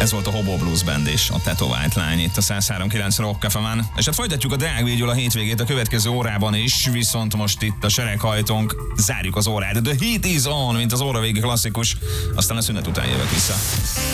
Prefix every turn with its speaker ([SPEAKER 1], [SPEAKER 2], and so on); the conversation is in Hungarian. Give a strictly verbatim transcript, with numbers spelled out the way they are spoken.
[SPEAKER 1] Ez volt a Hobo Blues Band és a tetovált lány itt a száz három kilenc Rock ef em-en. És hát folytatjuk a Drágvédjül a hétvégét a következő órában is, viszont most itt a sereghajtónk, zárjuk az órát. The Heat is on, mint az óra végi klasszikus, aztán a szünet után jövök vissza.